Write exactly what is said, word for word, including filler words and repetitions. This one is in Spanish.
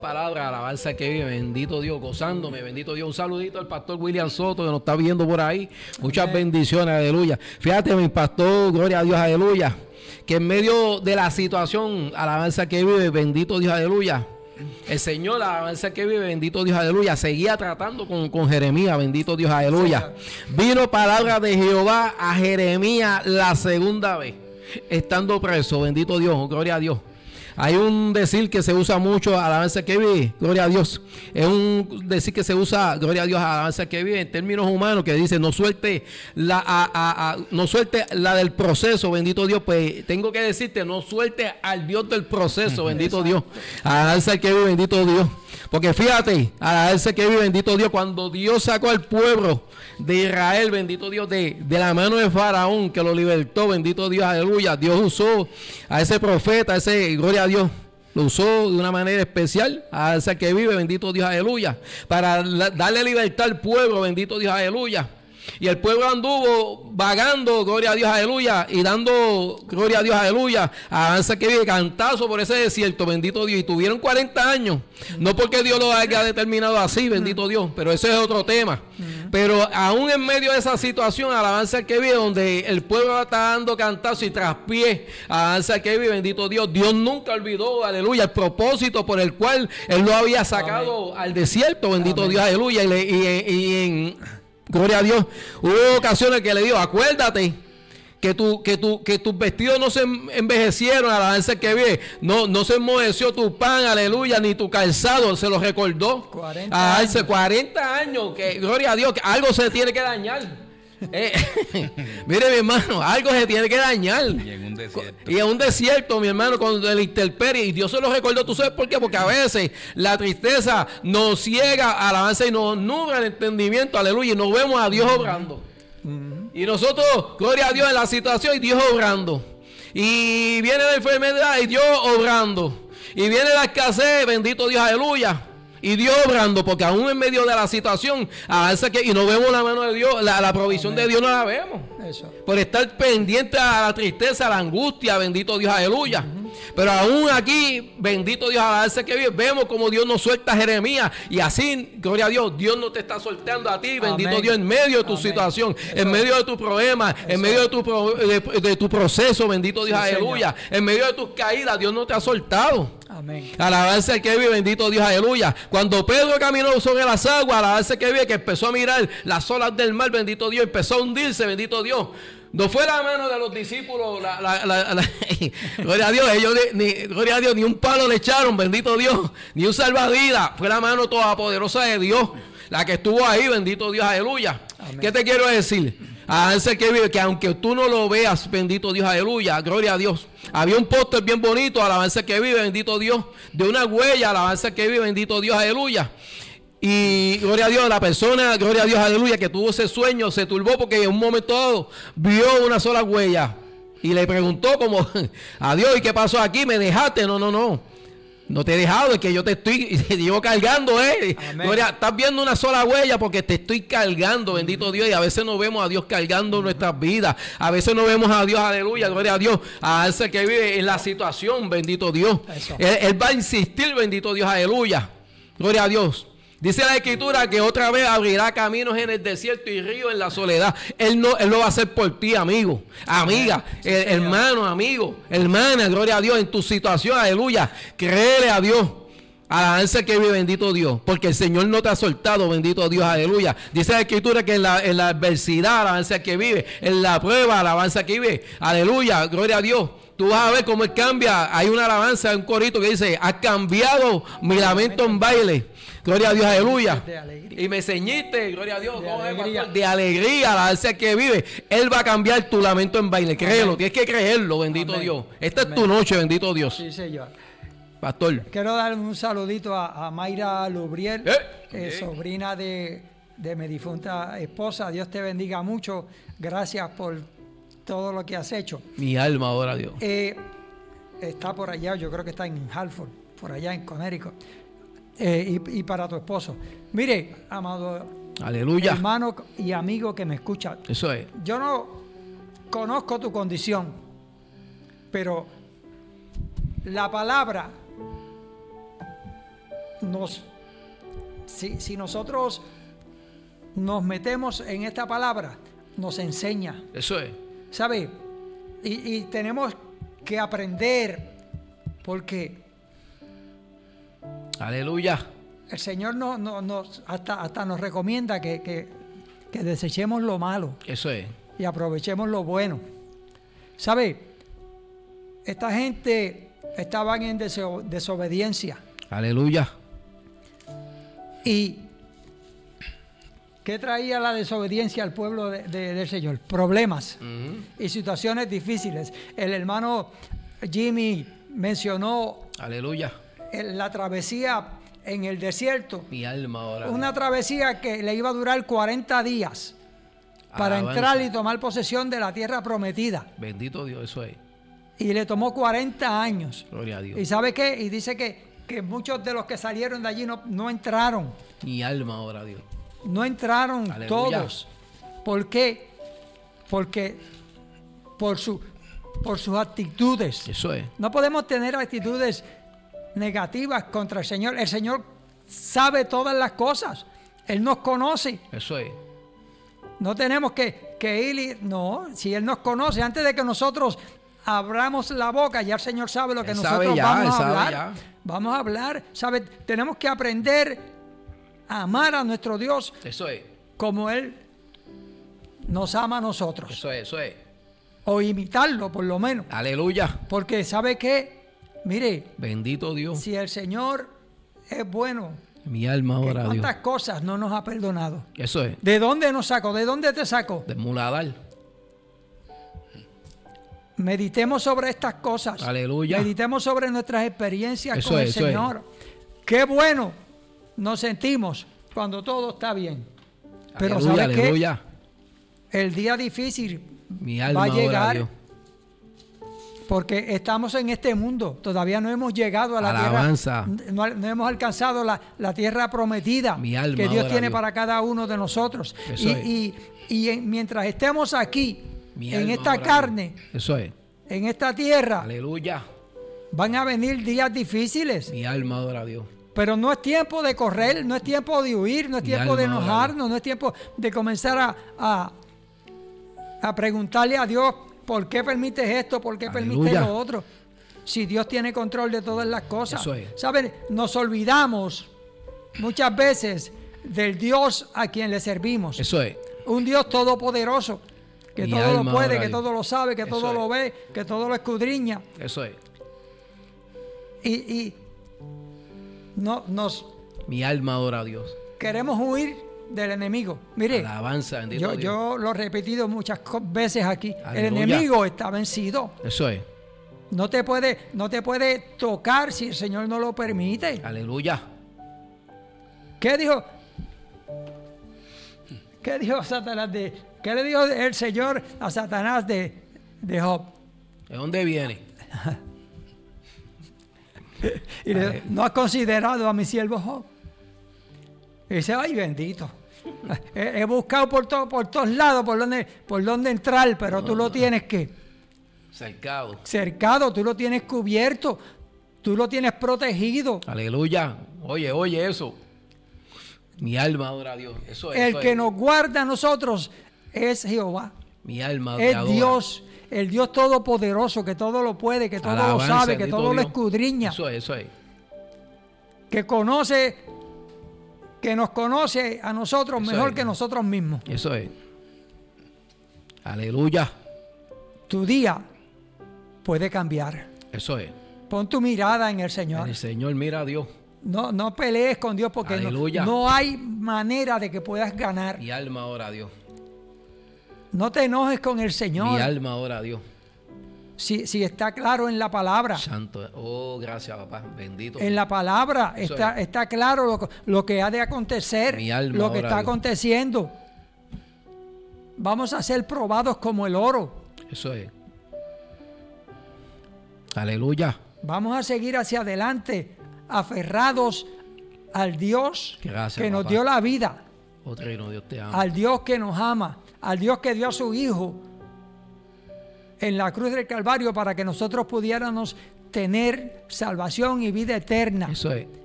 Palabra, alabanza que vive, bendito Dios, gozándome, bendito Dios. Un saludito al pastor William Soto que nos está viendo por ahí. Muchas Amén. Bendiciones, aleluya. Fíjate, mi pastor, gloria a Dios, aleluya. Que en medio de la situación, alabanza que vive, bendito Dios, aleluya. El Señor, la alabanza que vive, bendito Dios, aleluya. Seguía tratando con, con Jeremías, bendito Dios, aleluya. Vino palabra de Jehová a Jeremías la segunda vez, estando preso, bendito Dios, gloria a Dios. Hay un decir que se usa mucho, alabanza que vive, gloria a Dios. Es un decir que se usa, gloria a Dios, alabanza que vive, en términos humanos, que dice, no suelte la, a, a, a, no suelte la del proceso, bendito Dios. Pues tengo que decirte, no suelte al Dios del proceso, bendito Dios. Alabanza que vive, bendito Dios. Porque fíjate, alabanza que vive, bendito Dios, cuando Dios sacó al pueblo de Israel, bendito Dios, de, de la mano de Faraón, que lo libertó, bendito Dios, aleluya. Dios usó a ese profeta, a ese, gloria a Dios, lo usó de una manera especial, a ese que vive, bendito Dios, aleluya, para la, darle libertad al pueblo, bendito Dios, aleluya. Y el pueblo anduvo vagando, gloria a Dios, aleluya, y dando, gloria a Dios, aleluya, avanza que vive, cantazo por ese desierto, bendito Dios. Y tuvieron cuarenta años, no porque Dios lo haya determinado así, bendito Dios, pero ese es otro tema. Pero aún en medio de esa situación, alabanza que vive, donde el pueblo está dando cantazo y traspié, alabanza que vive, bendito Dios, Dios nunca olvidó, aleluya, el propósito por el cual Él lo había sacado Amén. Al desierto, bendito Amén. Dios, aleluya, y, le, y, y en... Gloria a Dios. Hubo ocasiones que le digo, acuérdate que, tu, que, tu, que tus vestidos no se envejecieron, alabanza que vive, no, no se enmoheció tu pan, aleluya, ni tu calzado, se lo recordó. cuarenta años. Hace cuarenta años, que gloria a Dios, que algo se tiene que dañar. Eh, mire, mi hermano, algo se tiene que dañar. Y en un desierto. Y en un desierto, mi hermano, cuando el intemperie, y Dios se lo recordó. ¿Tú sabes por qué? Porque a veces la tristeza nos ciega, alabanza, y nos nubla el entendimiento, aleluya, y nos vemos a Dios obrando. Uh-huh. Y nosotros, gloria a Dios, en la situación, y Dios obrando. Y viene la enfermedad, y Dios obrando. Y viene la escasez, bendito Dios, aleluya. Y Dios obrando, porque aún en medio de la situación, avanza que, y no vemos la mano de Dios, la, la provisión Amén. De Dios no la vemos. Eso. Por estar pendiente a la tristeza, a la angustia, bendito Dios, aleluya. Uh-huh. Pero aún aquí, bendito Dios, avanza que vemos como Dios nos suelta a Jeremías. Y así, gloria a Dios, Dios no te está soltando a ti, bendito Amén. Dios, en medio de tu Amén. Situación, Eso. En medio de tu problema, Eso. En medio de tu, pro, de, de tu proceso, bendito Dios, sí, aleluya. Señor. En medio de tus caídas, Dios no te ha soltado. Amén. Alabanza al que vive, bendito Dios, aleluya. Cuando Pedro caminó sobre las aguas, alabanza al que vive, que empezó a mirar las olas del mar, bendito Dios, empezó a hundirse, bendito Dios. No fue la mano de los discípulos, la, la, la, la, gloria a Dios, ellos ni, gloria a Dios, ni un palo le echaron, bendito Dios, ni un salvavidas, fue la mano toda poderosa de Dios, la que estuvo ahí, bendito Dios, aleluya. Amén. ¿Qué te quiero decir? Alabanza que vive, que aunque tú no lo veas, bendito Dios, aleluya, gloria a Dios. Había un póster bien bonito, alabanza que vive, bendito Dios, de una huella, alabanza que vive, bendito Dios, aleluya. Y gloria a Dios, la persona, gloria a Dios, aleluya, que tuvo ese sueño, se turbó porque en un momento dado vio una sola huella. Y le preguntó como, a Dios, ¿y qué pasó aquí? ¿Me dejaste? No, no, no. No te he dejado, es que yo te estoy, te llevo cargando, eh. Gloria, estás viendo una sola huella porque te estoy cargando, bendito Dios. Y a veces no vemos a Dios cargando uh-huh. nuestras vidas. A veces no vemos a Dios, aleluya, gloria a Dios. A ese que vive en la situación, bendito Dios. Él, él va a insistir, bendito Dios, aleluya. Gloria a Dios. Dice la Escritura que otra vez abrirá caminos en el desierto y ríos en la soledad. Él no, él lo va a hacer por ti, amigo, amiga, sí, eh, hermano, amigo, hermana, gloria a Dios, en tu situación, aleluya. Créele a Dios. Alabanza que vive, bendito Dios, porque el Señor no te ha soltado, bendito Dios, aleluya. Dice la Escritura que en la, en la adversidad, alabanza que vive, en la prueba, alabanza que vive, aleluya, gloria a Dios. Tú vas a ver cómo Él cambia. Hay una alabanza, un corito que dice, has cambiado mi lamento en baile. Gloria a Dios, aleluya. Y me ceñiste, gloria a Dios, de alegría, de alegría, la alabanza que vive. Él va a cambiar tu lamento en baile. Créelo, tienes que creerlo, bendito Amén. Dios. Esta Amén. Es tu noche, bendito Dios. Sí, señor. Pastor. Quiero dar un saludito a, a Mayra Lubriel, ¿Eh? eh, okay. sobrina de, de mi difunta esposa. Dios te bendiga mucho. Gracias por todo lo que has hecho. Mi alma adora a Dios. Eh, está por allá, yo creo que está en Hartford, por allá en Connecticut. Eh, y, y para tu esposo. Mire, amado aleluya, hermano y amigo que me escucha. Eso es. Yo no conozco tu condición, pero la palabra nos, si, si nosotros nos metemos en esta palabra, nos enseña. Eso es. ¿Sabe? Y, y tenemos que aprender, porque aleluya. El Señor no, no, nos, hasta, hasta nos recomienda que, que, que desechemos lo malo. Eso es. Y aprovechemos lo bueno. ¿Sabe? Esta gente estaba en deso- desobediencia. Aleluya. ¿Y qué traía la desobediencia al pueblo de, de, del Señor? Problemas uh-huh. y situaciones difíciles. El hermano Jimmy mencionó, aleluya, la travesía en el desierto. Mi alma ahora. Una travesía que le iba a durar cuarenta días para Alabanza. Entrar y tomar posesión de la tierra prometida. Bendito Dios, eso es. Y le tomó cuarenta años. Gloria a Dios. ¿Y sabe qué? Y dice que, que muchos de los que salieron de allí no, no entraron. Mi alma ahora, Dios. No entraron Aleluya. Todos. ¿Por qué? Porque por, su, por sus actitudes. Eso es. No podemos tener actitudes negativas contra el Señor. El Señor sabe todas las cosas. Él nos conoce. Eso es. No tenemos que, que ir y... No, si Él nos conoce, antes de que nosotros abramos la boca, ya el Señor sabe lo que él nosotros ya, vamos a hablar. Ya. Vamos a hablar. ¿Sabe? Tenemos que aprender a amar a nuestro Dios. Eso es. Como Él nos ama a nosotros. Eso es, eso es. O imitarlo, por lo menos. Aleluya. Porque ¿sabe qué? Mire. Bendito Dios. Si el Señor es bueno. Mi alma ahora, Dios. ¿Cuántas cosas no nos ha perdonado? Eso es. ¿De dónde nos sacó? ¿De dónde te sacó? De Muladar. Meditemos sobre estas cosas. Aleluya. Meditemos sobre nuestras experiencias eso con es, el Señor. Es. Qué bueno nos sentimos cuando todo está bien. Pero aleluya, ¿sabes aleluya. qué? El día difícil Mi alma va a llegar. ahora, Dios. Porque estamos en este mundo, todavía no hemos llegado a la Alabanza. tierra, no, no hemos alcanzado la, la tierra prometida Mi alma que Dios ahora, tiene Dios. Para cada uno de nosotros. Eso y, es. y, y en, mientras estemos aquí, Mi en alma esta ahora, carne, Dios. Eso es. en esta tierra, aleluya, van a venir días difíciles. Mi alma adora a Dios. Pero no es tiempo de correr, no es tiempo de huir, no es Mi tiempo de alma adora enojarnos, no es tiempo de comenzar a, a, a preguntarle a Dios por qué permites esto, por qué aleluya. permites lo otro. Si Dios tiene control de todas las cosas. Eso es. ¿Saben? Nos olvidamos muchas veces del Dios a quien le servimos. Eso es. Un Dios todopoderoso, que Mi todo lo alma puede, adora que a Dios. todo lo sabe, que Eso todo es. lo ve, que todo lo escudriña. Eso es. Y, y no, nos Mi alma adora a Dios. queremos huir del enemigo. Mire, Alabanza, bendito yo, Dios. yo lo he repetido muchas co- veces aquí. Aleluya. El enemigo está vencido. Eso es. No te puede, no te puede tocar si el Señor no lo permite. Aleluya. ¿Qué dijo? ¿Qué dijo Satanás de? ¿Qué le dijo el Señor a Satanás de, de Job? ¿De dónde viene? Y le, ¿no has considerado a mi siervo Job? Y dice, ay, bendito. He, he buscado por, to, por todos lados por donde, por donde entrar, pero no, tú lo no. tienes que Cercado. cercado, tú lo tienes cubierto, tú lo tienes protegido. Aleluya. Oye, oye eso. Mi alma adora a Dios. Eso es. El eso que es. nos guarda a nosotros es Jehová. Mi alma Es adora. Dios, el Dios todopoderoso, que todo lo puede, que todo Alabanza, lo sabe, que bendito todo lo Dios. escudriña, Eso es, eso es. que conoce, que nos conoce a nosotros Eso mejor es. que nosotros mismos. Eso es. Aleluya. Tu día puede cambiar. Eso es. Pon tu mirada en el Señor. El Señor mira a Dios. No, no pelees con Dios porque no, Aleluya. no hay manera de que puedas ganar. Mi alma adora a Dios. No te enojes con el Señor. Mi alma adora a Dios. Si, si está claro en la palabra. Santo. Oh, gracias, papá. Bendito. En la palabra Eso está, es. está claro lo, lo que ha de acontecer, Mi alma lo que adora está a Dios. aconteciendo. Vamos a ser probados como el oro. Eso es. Aleluya. Vamos a seguir hacia adelante, aferrados al Dios Gracias, que nos papá. dio la vida, Oh, Trino, Dios te ama. al Dios que nos ama, al Dios que dio a su Hijo en la cruz del Calvario para que nosotros pudiéramos tener salvación y vida eterna. Eso es.